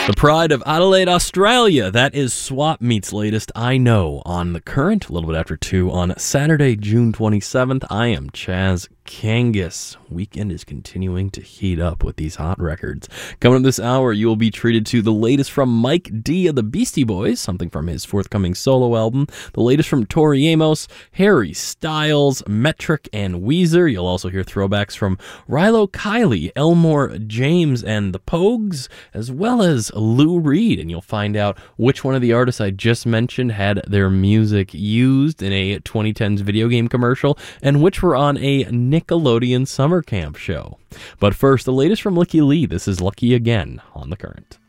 The pride of Adelaide, Australia. That is Swap Meet's latest I Know on The Current, a little bit after 2 on Saturday, June 27th. I am Chaz Kangas. Weekend is continuing to heat up with these hot records. Coming up this hour, you will be treated to the latest from Mike D of the Beastie Boys, something from his forthcoming solo album, the latest from Tori Amos, Harry Styles, Metric, and Weezer. You'll also hear throwbacks from Rilo Kiley, Elmore James, and the Pogues, as well as Lou Reed, and you'll find out which one of the artists I just mentioned had their music used in a 2010s video game commercial, and which were on a Nickelodeon summer camp show. But first, the latest from Licky Lee. This is Lucky Again on The Current.